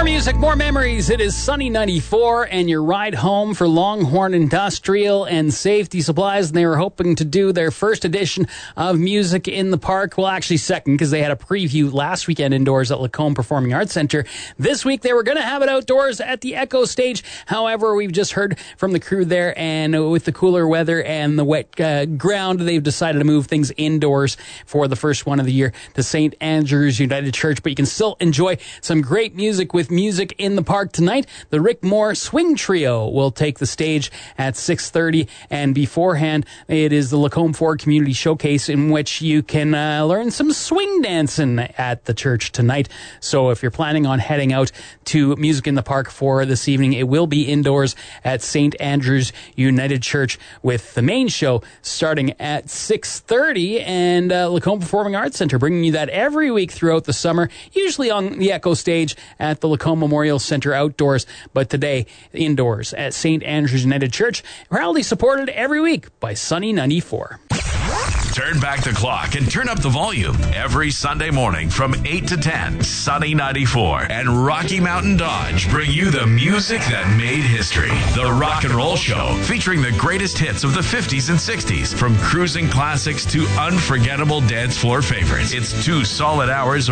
More music, more memories. It is Sunny 94 and your ride home for Longhorn Industrial and Safety Supplies. And they were hoping to do their first edition of Music in the Park. Well, actually second, because they had a preview last weekend indoors at Lacombe Performing Arts Centre. This week they were going to have it outdoors at the Echo Stage. However, we've just heard from the crew there, and with the cooler weather and the wet ground, they've decided to move things indoors for the first one of the year to St. Andrew's United Church. But you can still enjoy some great music with Music in the Park tonight. The Rick Moore Swing Trio will take the stage at 6:30, and beforehand it is the Lacombe Ford Community Showcase, in which you can learn some swing dancing at the church tonight. So if you're planning on heading out to Music in the Park for this evening, it will be indoors at St. Andrew's United Church, with the main show starting at 6:30, and Lacombe Performing Arts Centre bringing you that every week throughout the summer, usually on the Echo Stage at the Lacombe Memorial Centre outdoors, but today indoors at St. Andrew's United Church, proudly supported every week by Sunny 94. Turn back the clock and turn up the volume every Sunday morning from 8 to 10. Sunny 94 and Rocky Mountain Dodge bring you the music that made history. The Rock and Roll Show, featuring the greatest hits of the 50s and 60s, from cruising classics to unforgettable dance floor favorites. It's 2 solid hours